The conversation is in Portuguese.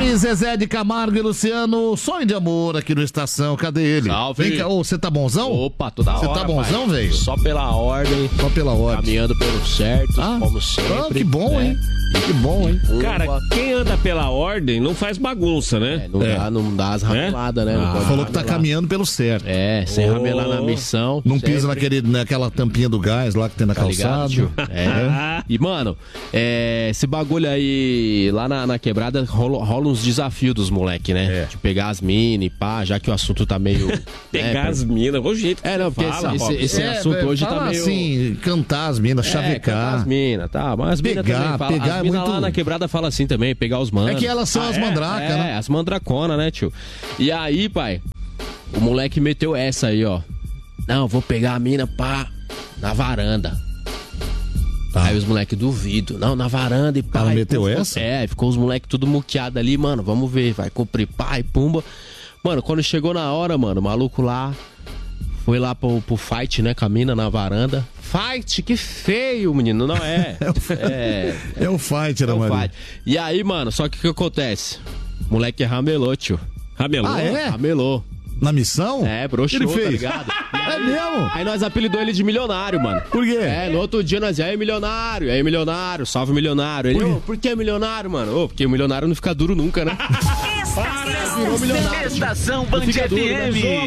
Salve, Zezé de Camargo e Luciano. Sonho de amor aqui no Estação. Cadê ele? Salve. Vem cá. Ô, você tá bonzão? Opa, toda hora. Você tá bonzão, velho? Só pela ordem. Só pela ordem. Caminhando pelo certo, como sempre. Que bom, né? hein? Que bom, hein? Cara, quem anda pela ordem não faz bagunça, né? Não dá as rameladas, né? Não pode Falou que tá ramelar. caminhando pelo certo. Sem ramelar na missão. Não sempre. pisa naquela tampinha do gás lá que tem na Tá ligado, calçada. tio? E, mano, esse bagulho aí, lá na quebrada, rola uns desafios dos moleque, né? De pegar as minas e pá, já que o assunto tá meio... Pegar as minas, o jeito que não, porque fala, esse assunto hoje tá meio... assim, cantar as minas, chavecar. Cantar as minas, tá? Mas as minas também falam. Pegar As minas muito... lá na quebrada falam assim também, pegar os manos. É que elas são as mandracas, né? As mandraconas, né, tio? E aí, pai, o moleque meteu essa aí, ó. Não, vou pegar a mina, pá, na varanda. Aí os moleques duvido. Não, na varanda e pá. Ela meteu essa? Ficou os moleques tudo muqueado ali, mano, vamos ver, vai cumprir pá e pumba. Mano, quando chegou na hora, mano, o maluco lá foi lá pro fight, né, com a mina na varanda. Fight, que feio, menino, não é? É o fight, né, mano? E aí, mano, só que o que acontece? O moleque ramelou, tio. Ramelou? Ah, é? Ramelou. Na missão? Broxou, Ele fez? tá ligado? É mesmo? Aí nós apelidou ele de milionário, mano. Por quê? No outro dia nós aí milionário, salve milionário. Ele, por que milionário, mano? Porque o milionário não fica duro nunca, né? Estação Band FM.